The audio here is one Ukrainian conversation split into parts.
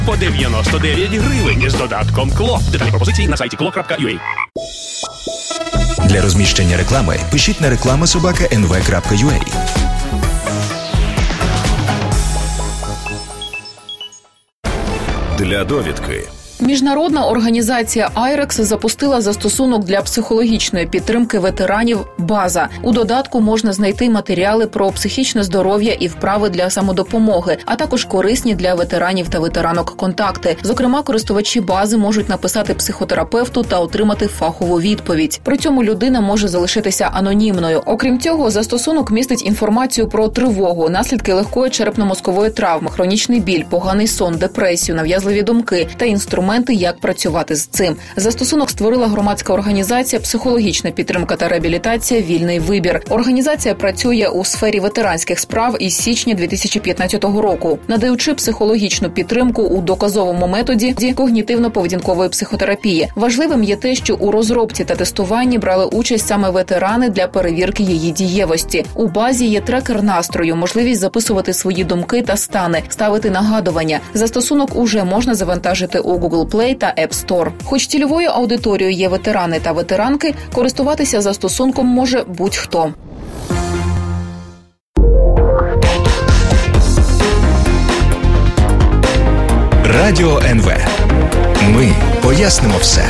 по 99 гривень з додатком КЛО. Детальні пропозиції на сайті klo.ua. Для розміщення реклами пишіть на reklama@nv.ua. Для довідки. Міжнародна організація IREX запустила застосунок для психологічної підтримки ветеранів «База». У додатку можна знайти матеріали про психічне здоров'я і вправи для самодопомоги, а також корисні для ветеранів та ветеранок контакти. Зокрема, користувачі «Бази» можуть написати психотерапевту та отримати фахову відповідь. При цьому людина може залишитися анонімною. Окрім цього, застосунок містить інформацію про тривогу, наслідки легкої черепно-мозкової травми, хронічний біль, поганий сон, депресію, нав'язливі думки та інструменти, як працювати з цим. Застосунок створила громадська організація «Психологічна підтримка та реабілітація. Вільний вибір». Організація працює у сфері ветеранських справ із січня 2015 року, надаючи психологічну підтримку у доказовому методі когнітивно-поведінкової психотерапії. Важливим є те, що у розробці та тестуванні брали участь саме ветерани для перевірки її дієвості. У «Базі» є трекер настрою, можливість записувати свої думки та стани, ставити нагадування. Застосунок уже можна завантажити у Google Play та App Store. Хоч цільовою аудиторією є ветерани та ветеранки, користуватися застосунком може будь-хто. Радіо НВ. Ми пояснимо все.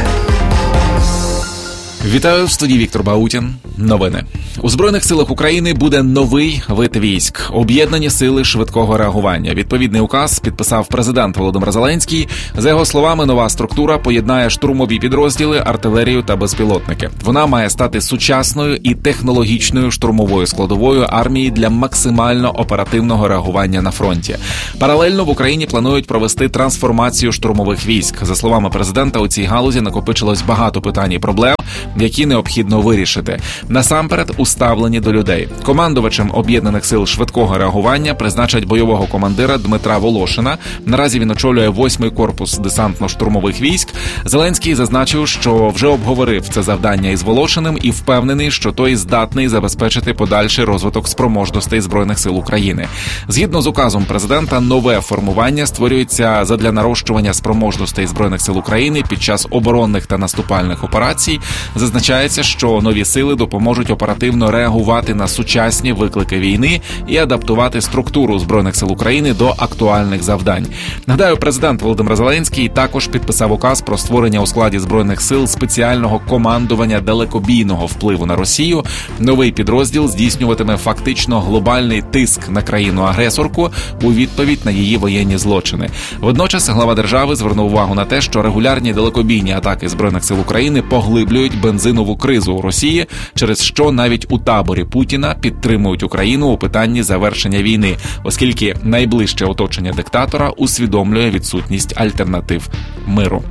Вітаю, в студії Віктор Баутін. Новини. У Збройних силах України буде новий вид військ – об'єднані сили швидкого реагування. Відповідний указ підписав президент Володимир Зеленський. За його словами, нова структура поєднає штурмові підрозділи, артилерію та безпілотники. Вона має стати сучасною і технологічною штурмовою складовою армії для максимально оперативного реагування на фронті. Паралельно в Україні планують провести трансформацію штурмових військ. За словами президента, у цій галузі накопичилось багато питань і проблем, які необхідно вирішити. Насамперед, уставлені до людей. Командувачем об'єднаних сил швидкого реагування призначать бойового командира Дмитра Волошина. Наразі він очолює 8-й корпус десантно-штурмових військ. Зеленський зазначив, що вже обговорив це завдання із Волошиним і впевнений, що той здатний забезпечити подальший розвиток спроможностей Збройних сил України. Згідно з указом президента, нове формування створюється задля нарощування спроможностей Збройних сил України під час оборонних та наступальних операцій. Зазначається, що нові сили допоможуть оперативно реагувати на сучасні виклики війни і адаптувати структуру Збройних сил України до актуальних завдань. Нагадаю, президент Володимир Зеленський також підписав указ про створення у складі Збройних сил спеціального командування далекобійного впливу на Росію. Новий підрозділ здійснюватиме фактично глобальний тиск на країну-агресорку у відповідь на її воєнні злочини. Водночас глава держави звернув увагу на те, що регулярні далекобійні атаки Збройних сил України поглиблюють бензинову кризу у Росії, через що навіть у таборі Путіна підтримують Україну у питанні завершення війни, оскільки найближче оточення диктатора усвідомлює відсутність альтернатив миру.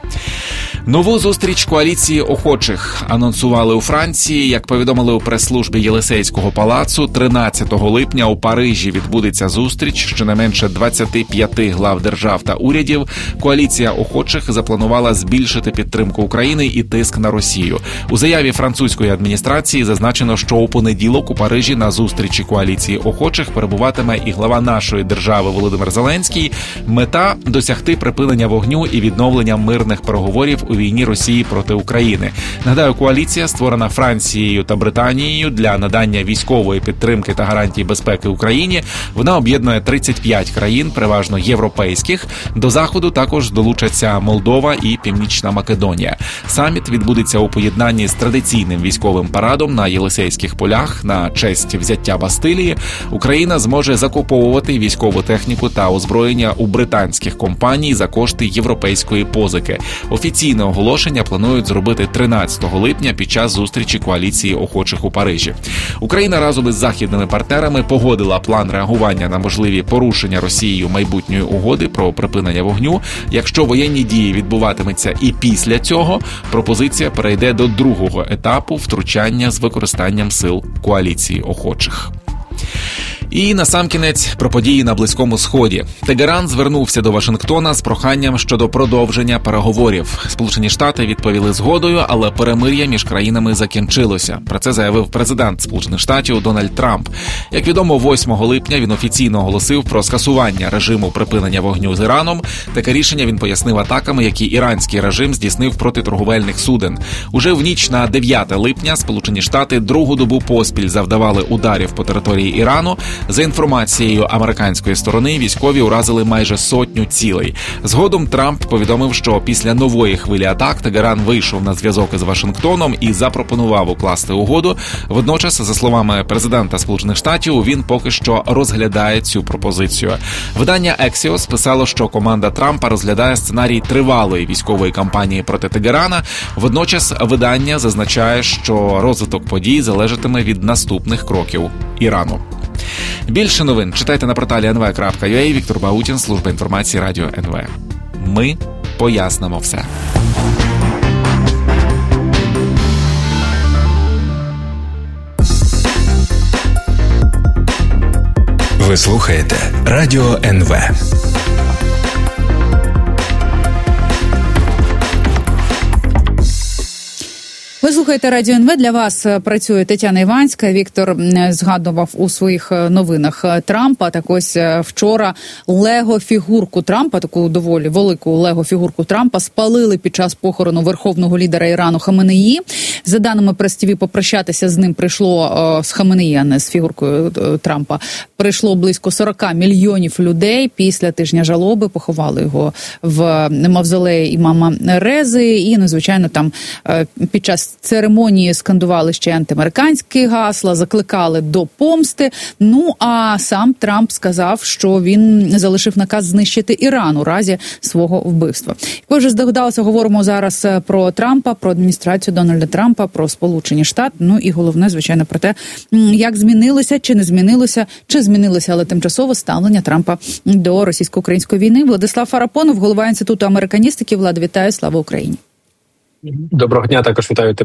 Нову зустріч коаліції охочих анонсували у Франції. Як повідомили у прес-службі Єлисейського палацу, 13 липня у Парижі відбудеться зустріч щонайменше 25 глав держав та урядів. Коаліція охочих запланувала збільшити підтримку України і тиск на Росію. У заяві французької адміністрації зазначено, що у понеділок у Парижі на зустрічі коаліції охочих перебуватиме і глава нашої держави Володимир Зеленський. Мета – досягти припинення вогню і відновлення мирних переговорів у війні Росії проти України. Нагадаю, коаліція, створена Францією та Британією для надання військової підтримки та гарантій безпеки Україні, вона об'єднує 35 країн, переважно європейських. До заходу також долучаться Молдова і Північна Македонія. Саміт відбудеться у поєднанні з традиційним військовим парадом на Єлисейських полях на честь взяття Бастилії. Україна зможе закуповувати військову техніку та озброєння у британських компаній за кошти європейської позики. Офіційне оголошення планують зробити 13 липня під час зустрічі коаліції охочих у Парижі. Україна разом із західними партнерами погодила план реагування на можливі порушення Росією майбутньої угоди про припинення вогню. Якщо воєнні дії відбуватимуться і після цього, пропозиція перейде до другого етапу втручання з використанням сил коаліції охочих. І насамкінець про події на Близькому Сході. Тегеран звернувся до Вашингтона з проханням щодо продовження переговорів. Сполучені Штати відповіли згодою, але перемир'я між країнами закінчилося. Про це заявив президент Сполучених Штатів Дональд Трамп. Як відомо, 8 липня він офіційно оголосив про скасування режиму припинення вогню з Іраном. Таке рішення він пояснив атаками, які іранський режим здійснив проти торговельних суден. Уже в ніч на 9 липня Сполучені Штати другу добу поспіль завдавали ударів по території Ірану. За інформацією американської сторони, військові уразили майже 100 цілей. Згодом Трамп повідомив, що після нової хвилі атак Тегеран вийшов на зв'язок із Вашингтоном і запропонував укласти угоду. Водночас, за словами президента Сполучених Штатів, він поки що розглядає цю пропозицію. Видання Axios писало, що команда Трампа розглядає сценарій тривалої військової кампанії проти Тегерана. Водночас видання зазначає, що розвиток подій залежатиме від наступних кроків Ірану. Більше новин читайте на порталі nv.ua. Віктор Баутін, служба інформації Радіо НВ. Ми пояснимо все. Ви слухаєте Радіо НВ. Ви слухаєте Радіо НВ. Для вас працює Тетяна Іванська. Віктор згадував у своїх новинах Трампа. Так ось вчора лего-фігурку Трампа, таку доволі велику лего-фігурку Трампа, спалили під час похорону верховного лідера Ірану Хаменеї. За даними Прес-ТВ, попрощатися з ним прийшло, з Хаменеї, а не з фігуркою Трампа, прийшло близько 40 мільйонів людей. Після тижня жалоби поховали його в мавзолеї імама Рези. І, надзвичайно, там під час церемонії скандували ще антиамериканські гасла, закликали до помсти. Ну, а сам Трамп сказав, що він залишив наказ знищити Іран у разі свого вбивства. Як ви вже здогадалися, говоримо зараз про Трампа, про адміністрацію Дональда Трампа, про Сполучені Штати, ну і головне, звичайно, про те, як змінилося, чи не змінилося, чи змінилося, але тимчасово ставлення Трампа до російсько-української війни. Владислав Фарапонов, голова Інституту американістики. Влада, вітаю, слава Україні. Доброго дня, також вітаю тебе.